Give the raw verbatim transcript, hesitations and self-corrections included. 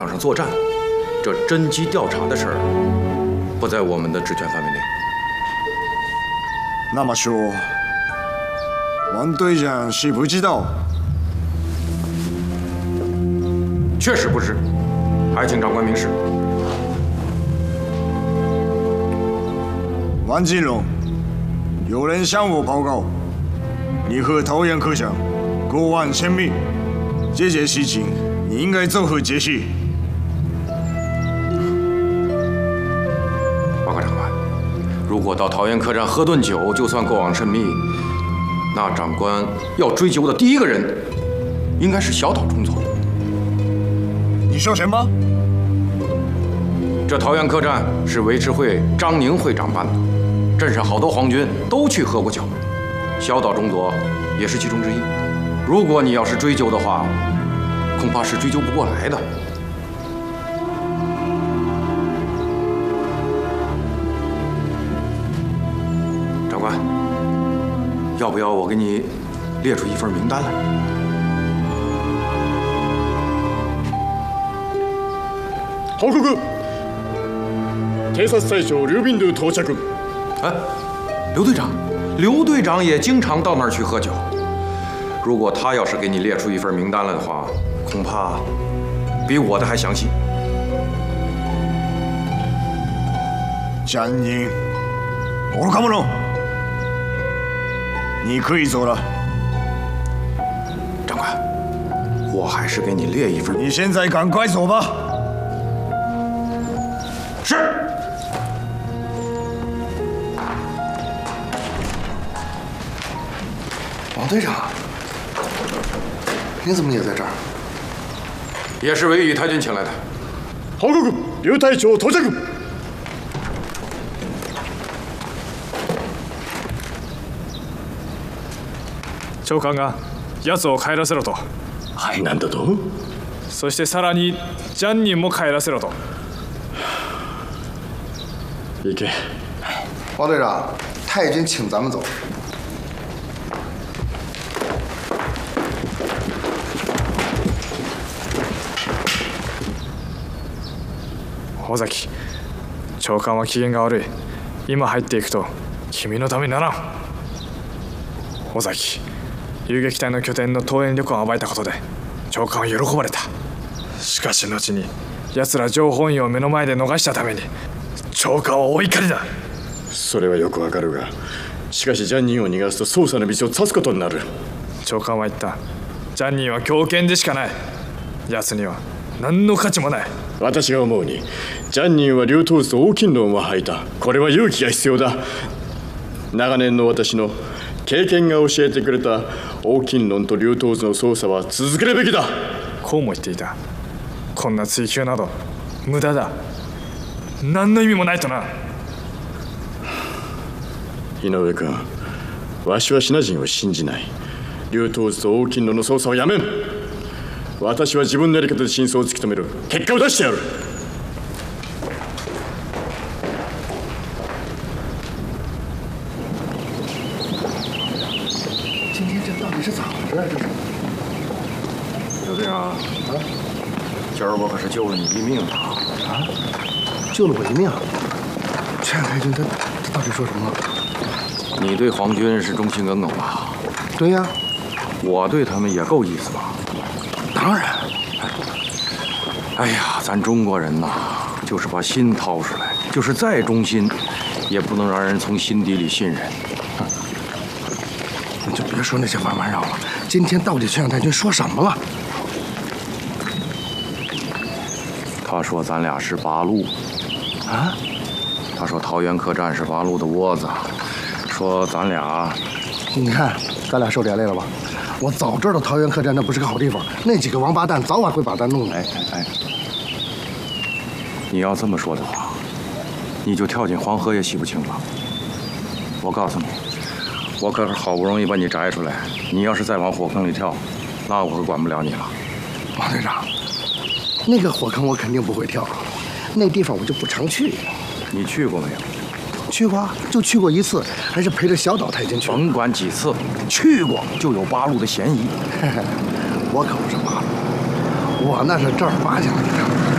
上作战，这侦缉调查的事儿不在我们的职权范围内。 那么说，王队长是不知道？ 确实不知，还请长官明示。 王金龙，有人向我报告，你和桃园科长过往亲密，这件事情你应该作何解释？ 如果到桃园客栈喝顿酒就算过往甚密，那长官要追究的第一个人，应该是小岛中佐。 你说什么？ 这桃园客栈是维持会张宁会长办的，镇上好多皇军都去喝过酒，小岛中佐也是其中之一。如果你要是追究的话，恐怕是追究不过来的。 要不要我给你列出一份名单来？ 報告。警察隊長劉斌度到着。 哎，刘队长，刘队长也经常到那儿去喝酒。如果他要是给你列出一份名单来的话，恐怕比我的还详细。 江宁，愚か者。 你可以走了， 长官，我还是给你列一份。 你现在赶快走吧。 是。 王队长，你怎么也在这儿？ 也是委以太君请来的。 報告，劉隊長到着。 長官が奴を帰らせろと。 はい、なんだと？ そしてさらにジャンニンも帰らせろと。 行け。 王队长，太君请咱们走。 尾崎、長官は機嫌が悪い。今入っていくと君のためにならん。尾崎。 遊撃隊の拠点の桃園旅館を暴いたことで長官は喜ばれた。しかし後に奴ら情報員を目の前で逃したために長官はお怒りだ。 それはよくわかるが、しかしジャンニンを逃がすと捜査の道を断つことになる。 長官は言った。ジャンニンは狂犬でしかない。奴には何の価値もない。 私が思うにジャンニンは竜頭図と王金論を吐いた。これは勇気が必要だ。長年の私の経験が教えてくれた王金論と竜頭図の捜査は続けるべきだ。 こうも言っていた。こんな追及など無駄だ。何の意味もないとな。 井上君、わしはシナ人を信じない。竜頭図と王金論の捜査をやめん。私は自分のやり方で真相を突き止める。結果を出してやる。 是咋回事啊？这是。 刘队长，啊，今儿我可是救了你一命啊！ 啊，救了我一命。陈太君他他到底说什么了？ 你对皇军是忠心耿耿吧？ 对呀。 我对他们也够意思吧？ 当然。 哎呀，咱中国人呐，就是把心掏出来，就是再忠心，也不能让人从心底里信任。 你就别说那些弯弯绕了。今天到底全太君说什么了？ 他说咱俩是八路。 啊？ 他说桃园客栈是八路的窝子，说咱俩…… 你看，咱俩受连累了吧？我早知道桃园客栈那不是个好地方，那几个王八蛋早晚会把咱弄来。 哎哎哎！你要这么说的话，你就跳进黄河也洗不清了。我告诉你。 我可是好不容易把你摘出来，你要是再往火坑里跳，那我可管不了你了。 王队长，那个火坑我肯定不会跳，那地方我就不常去。 你去过没有？ 去过，就去过一次，还是陪着小岛太监去。 甭管几次，去过就有八路的嫌疑。 我可不是八路，我那是正儿八经的一趟。